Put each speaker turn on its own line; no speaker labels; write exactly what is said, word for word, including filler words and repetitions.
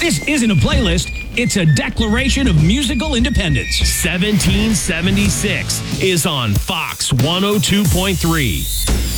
This isn't a playlist, it's a declaration of musical independence.
seventeen seventy-six is on Fox one oh two point three.